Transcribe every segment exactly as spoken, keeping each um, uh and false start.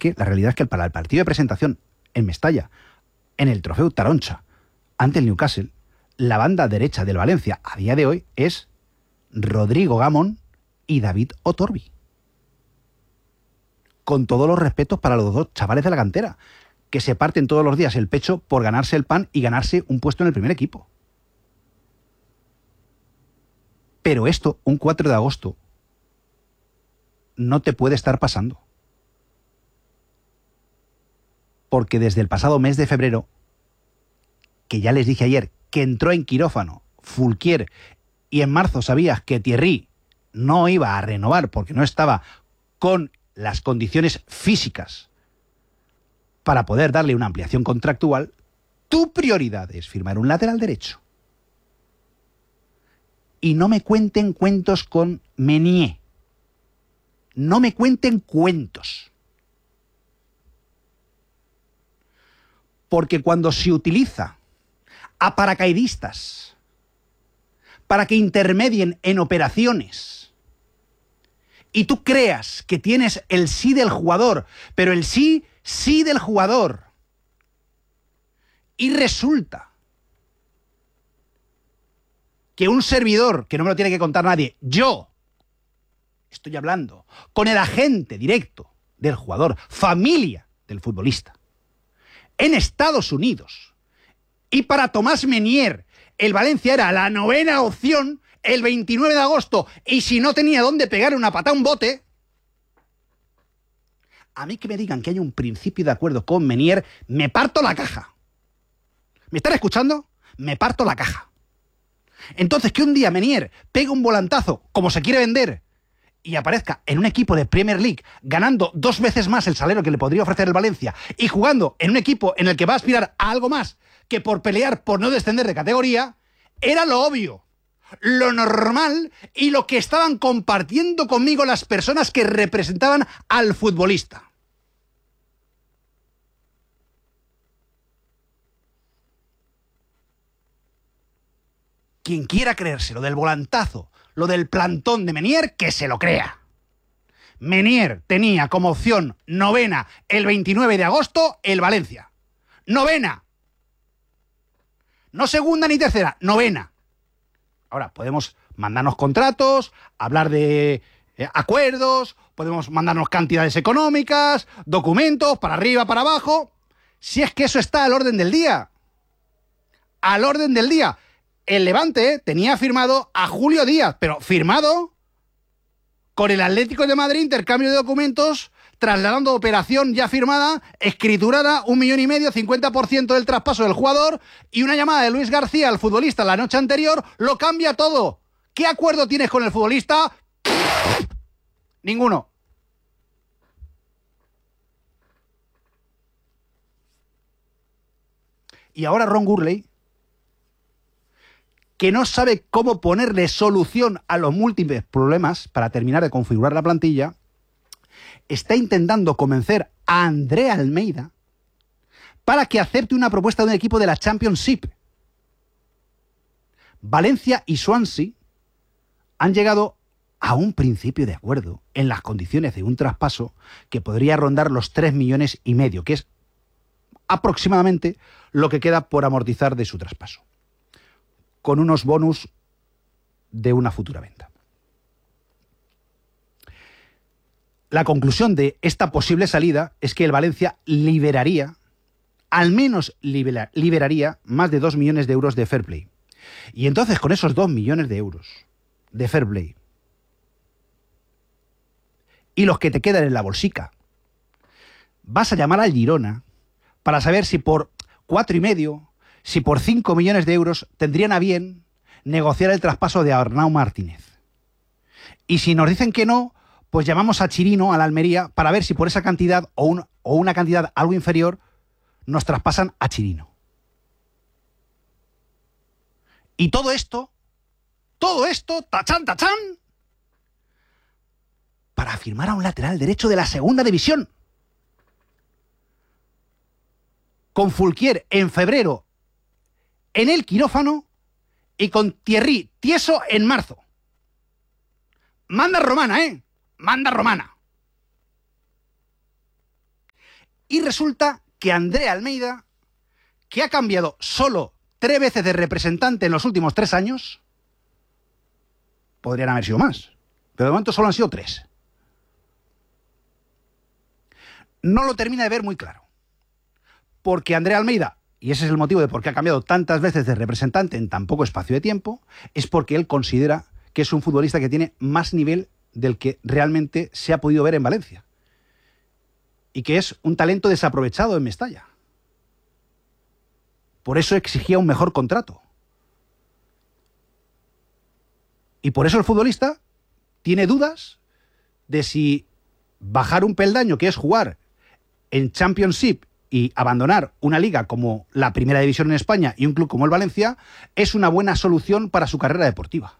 que la realidad es que para el partido de presentación en Mestalla, en el Trofeu Taroncha, ante el Newcastle, la banda derecha del Valencia a día de hoy es Rodrigo Gamón y David Otorbi. Con todos los respetos para los dos chavales de la cantera, que se parten todos los días el pecho por ganarse el pan y ganarse un puesto en el primer equipo. Pero esto, un cuatro de agosto, no te puede estar pasando. Porque desde el pasado mes de febrero, que ya les dije ayer, que entró en quirófano Fulquier, y en marzo sabías que Thierry no iba a renovar porque no estaba con las condiciones físicas para poder darle una ampliación contractual, tu prioridad es firmar un lateral derecho. Y no me cuenten cuentos con Meunier. No me cuenten cuentos. Porque cuando se utiliza a paracaidistas para que intermedien en operaciones y tú creas que tienes el sí del jugador, pero el sí, sí del jugador, y resulta que un servidor, que no me lo tiene que contar nadie, yo estoy hablando con el agente directo del jugador, familia del futbolista, en Estados Unidos, y para Tomás Meunier el Valencia era la novena opción el veintinueve de agosto, y si no tenía dónde pegar una patada a un bote, a mí que me digan que hay un principio de acuerdo con Meunier, me parto la caja. ¿Me están escuchando? Me parto la caja. Entonces, que un día Meunier pegue un volantazo, como se quiere vender, y aparezca en un equipo de Premier League ganando dos veces más el salario que le podría ofrecer el Valencia y jugando en un equipo en el que va a aspirar a algo más que por pelear por no descender de categoría, era lo obvio, lo normal y lo que estaban compartiendo conmigo las personas que representaban al futbolista. Quien quiera creerse lo del volantazo, lo del plantón de Meunier, que se lo crea. Meunier tenía como opción novena el veintinueve de agosto el Valencia. Novena. No segunda ni tercera, novena. Ahora, podemos mandarnos contratos, hablar de eh, acuerdos, podemos mandarnos cantidades económicas, documentos, para arriba, para abajo. Si es que eso está al orden del día. Al orden del día. El Levante tenía firmado a Julio Díaz, pero firmado con el Atlético de Madrid, intercambio de documentos, trasladando operación ya firmada, escriturada, un millón y medio, cincuenta por ciento del traspaso del jugador, y una llamada de Luis García al futbolista la noche anterior, lo cambia todo. ¿Qué acuerdo tienes con el futbolista? Ninguno. Y ahora Ron Gurley, que no sabe cómo ponerle solución a los múltiples problemas para terminar de configurar la plantilla, está intentando convencer a André Almeida para que acepte una propuesta de un equipo de la Championship. Valencia y Swansea han llegado a un principio de acuerdo en las condiciones de un traspaso que podría rondar los tres millones y medio, que es aproximadamente lo que queda por amortizar de su traspaso, con unos bonus de una futura venta. La conclusión de esta posible salida es que el Valencia liberaría, al menos libera, liberaría más de dos millones de euros de fair play. Y entonces, con esos dos millones de euros de fair play y los que te quedan en la bolsica, vas a llamar al Girona para saber si por cuatro y medio, si por cinco millones de euros tendrían a bien negociar el traspaso de Arnau Martínez. Y si nos dicen que no, pues llamamos a Chirino, a la Almería, para ver si por esa cantidad o, un, o una cantidad algo inferior nos traspasan a Chirino. Y todo esto, todo esto, tachán, tachán, para firmar a un lateral derecho de la segunda división. Con Fulquier en febrero en el quirófano y con Thierry tieso en marzo. Manda romana, ¿eh? Manda romana. Y resulta que André Almeida, que ha cambiado solo tres veces de representante en los últimos tres años, podrían haber sido más, pero de momento solo han sido tres. No lo termina de ver muy claro. Porque André Almeida, y ese es el motivo de por qué ha cambiado tantas veces de representante en tan poco espacio de tiempo, es porque él considera que es un futbolista que tiene más nivel del que realmente se ha podido ver en Valencia. Y que es un talento desaprovechado en Mestalla. Por eso exigía un mejor contrato. Y por eso el futbolista tiene dudas de si bajar un peldaño, que es jugar en Championship y abandonar una liga como la Primera División en España y un club como el Valencia, es una buena solución para su carrera deportiva.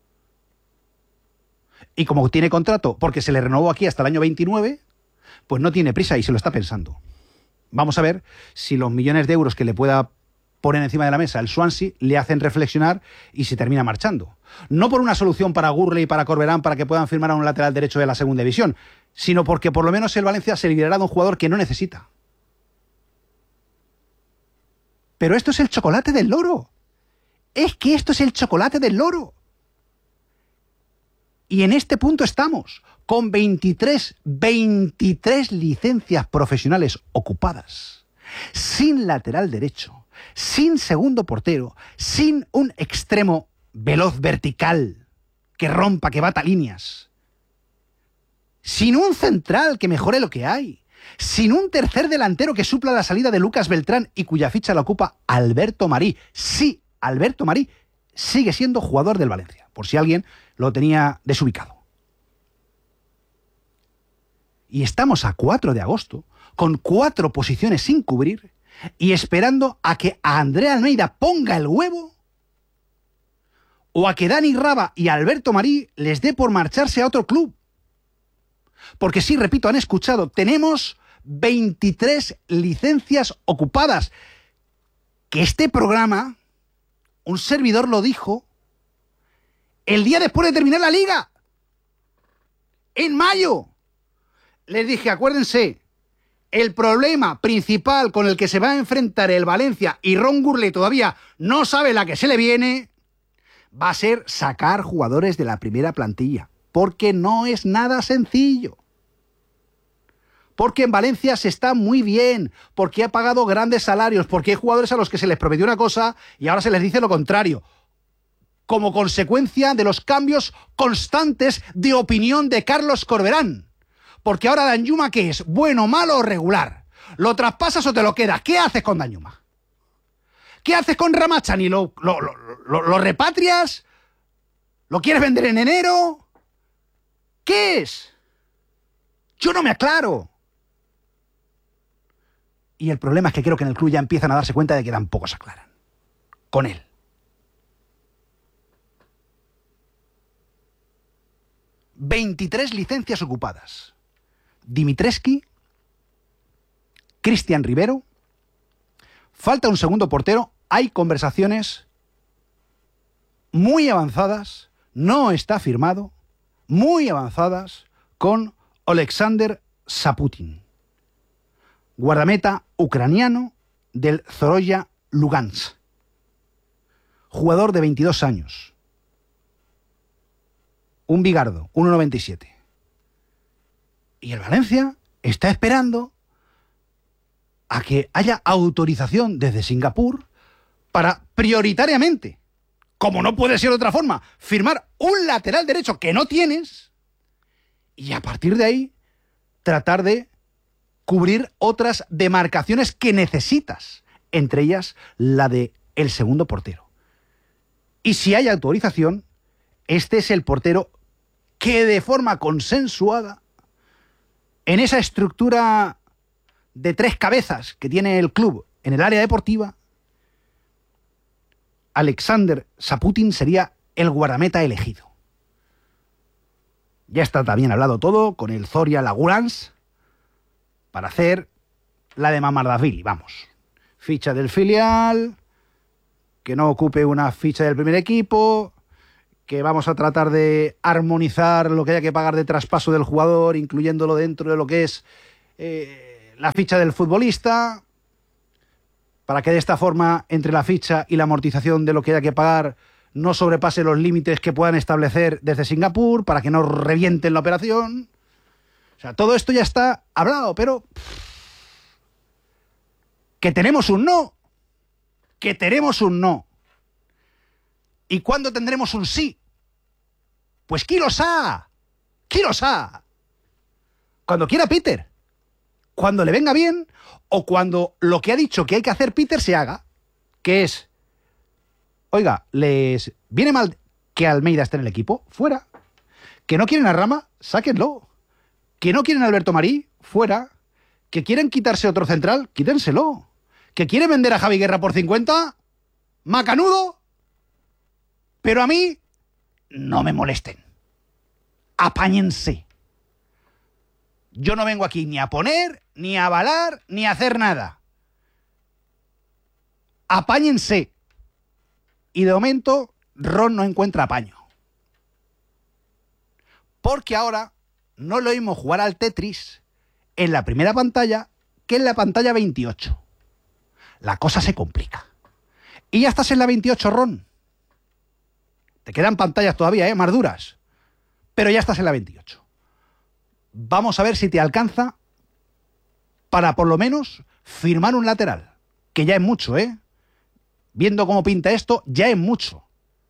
Y como tiene contrato, porque se le renovó aquí hasta el año veintinueve, pues no tiene prisa y se lo está pensando. Vamos a ver si los millones de euros que le pueda poner encima de la mesa el Swansea le hacen reflexionar y se termina marchando. No por una solución para Gurley y para Corberán para que puedan firmar a un lateral derecho de la Segunda División, sino porque por lo menos el Valencia se librará de un jugador que no necesita. Pero esto es el chocolate del loro. Es que esto es el chocolate del loro. Y en este punto estamos, con veintitrés, veintitrés licencias profesionales ocupadas, sin lateral derecho, sin segundo portero, sin un extremo veloz vertical que rompa, que bata líneas, sin un central que mejore lo que hay, sin un tercer delantero que supla la salida de Lucas Beltrán y cuya ficha la ocupa Alberto Marí. Sí, Alberto Marí sigue siendo jugador del Valencia, por si alguien lo tenía desubicado. Y estamos a cuatro de agosto, con cuatro posiciones sin cubrir, y esperando a que a André Almeida ponga el huevo, o a que Dani Raba y Alberto Marí les dé por marcharse a otro club. Porque sí, repito, han escuchado, tenemos veintitrés licencias ocupadas. Que este programa, un servidor lo dijo, el día después de terminar la liga. En mayo. Les dije, acuérdense, el problema principal con el que se va a enfrentar el Valencia, y Ron Gurley todavía no sabe la que se le viene, va a ser sacar jugadores de la primera plantilla. Porque no es nada sencillo. Porque en Valencia se está muy bien, porque ha pagado grandes salarios, porque hay jugadores a los que se les prometió una cosa y ahora se les dice lo contrario. Como consecuencia de los cambios constantes de opinión de Carlos Corberán. Porque ahora Danjuma, ¿qué es? ¿Bueno, malo o regular? ¿Lo traspasas o te lo quedas? ¿Qué haces con Danjuma? ¿Qué haces con Ramachani? ¿Lo, lo, lo, lo, lo repatrias? ¿Lo quieres vender en enero? ¿Qué es? Yo no me aclaro. Y el problema es que creo que en el club ya empiezan a darse cuenta de que tampoco se aclaran. Con él. veintitrés licencias ocupadas. Dimitrescu, Cristian Rivero, falta un segundo portero, hay conversaciones muy avanzadas, no está firmado, muy avanzadas con Oleksandr Saputin, guardameta ucraniano del Zoroya Lugansk, jugador de veintidós años, un bigardo, uno noventa y siete. Y el Valencia está esperando a que haya autorización desde Singapur para prioritariamente, como no puede ser de otra forma, firmar un lateral derecho que no tienes y a partir de ahí tratar de cubrir otras demarcaciones que necesitas, entre ellas la de el segundo portero. Y si hay autorización, este es el portero que de forma consensuada, en esa estructura de tres cabezas que tiene el club en el área deportiva, Oleksandr Saputin sería el guardameta elegido. Ya está también hablado todo con el Zorya Lugansk para hacer la de Mamardashvili, vamos. Ficha del filial, que no ocupe una ficha del primer equipo, que vamos a tratar de armonizar lo que haya que pagar de traspaso del jugador, incluyéndolo dentro de lo que es eh, la ficha del futbolista, para que de esta forma, entre la ficha y la amortización de lo que haya que pagar, no sobrepase los límites que puedan establecer desde Singapur, para que no revienten la operación. O sea, todo esto ya está hablado, pero... que tenemos un no. Que tenemos un no. ¿Y cuándo tendremos un sí? Pues ¿quién lo sabe? ¿Quién lo sabe? Cuando quiera Peter. Cuando le venga bien o cuando lo que ha dicho que hay que hacer Peter se haga. Que es, oiga, ¿les viene mal que Almeida esté en el equipo? Fuera. ¿Que no quieren a Rama? Sáquenlo. ¿Que no quieren a Alberto Marí? Fuera. ¿Que quieren quitarse otro central? Quítenselo. ¿Que quieren vender a Javi Guerra por cincuenta? ¡Macanudo! Pero a mí, no me molesten. Apáñense. Yo no vengo aquí ni a poner, ni a avalar, ni a hacer nada. Apáñense. Y de momento, Ron no encuentra apaño. Porque ahora no es lo mismo jugar al Tetris en la primera pantalla que en la pantalla veintiocho. La cosa se complica. Y ya estás en la veintiocho, Ron. Te quedan pantallas todavía, ¿eh? Más duras. Pero ya estás en la veintiocho. Vamos a ver si te alcanza para por lo menos firmar un lateral. Que ya es mucho, ¿eh? Viendo cómo pinta esto, ya es mucho.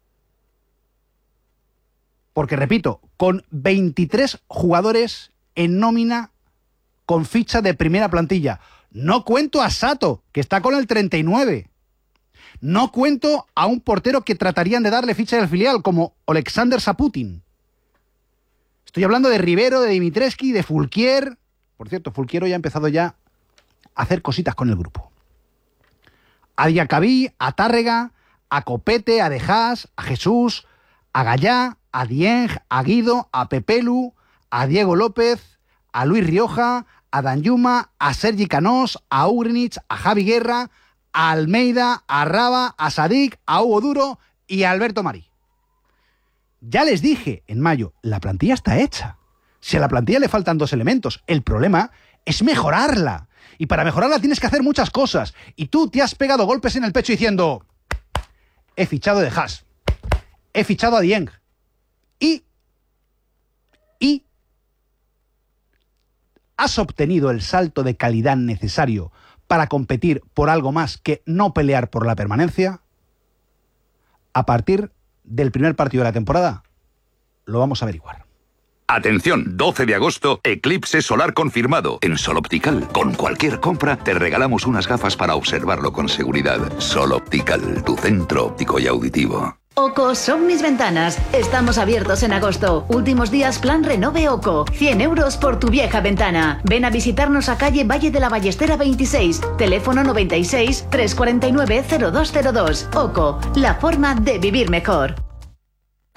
Porque, repito, con veintitrés jugadores en nómina con ficha de primera plantilla. No cuento a Sato, que está con el treinta y nueve. No cuento a un portero que tratarían de darle ficha del filial, como Alexander Saputin. Estoy hablando de Rivero, de Dimitrescu, de Fulquier. Por cierto, Fulquier hoy ha empezado ya a hacer cositas con el grupo. A Diacabí, a Tárrega, a Copete, a Dejas, a Jesús, a Gallá, a Dieng, a Guido, a Pepelu, a Diego López, a Luis Rioja, a Danjuma, a Sergi Canós, a Ugrinich, a Javi Guerra, a Almeida, a Raba, a Sadik, a Hugo Duro y a Alberto Marí. Ya les dije en mayo, la plantilla está hecha. Si a la plantilla le faltan dos elementos, el problema es mejorarla. Y para mejorarla tienes que hacer muchas cosas. Y tú te has pegado golpes en el pecho diciendo, he fichado de Haas, he fichado a Dieng. Y, y has obtenido el salto de calidad necesario para competir por algo más que no pelear por la permanencia. A partir del primer partido de la temporada, lo vamos a averiguar. Atención, doce de agosto, eclipse solar confirmado. En Sol Optical, con cualquier compra, te regalamos unas gafas para observarlo con seguridad. Sol Optical, tu centro óptico y auditivo. OCO son mis ventanas. Estamos abiertos en agosto. Últimos días plan Renove OCO. cien euros por tu vieja ventana. Ven a visitarnos a calle Valle de la Ballestera veintiséis. Teléfono noventa y seis, trescientos cuarenta y nueve, cero dos cero dos. OCO, la forma de vivir mejor.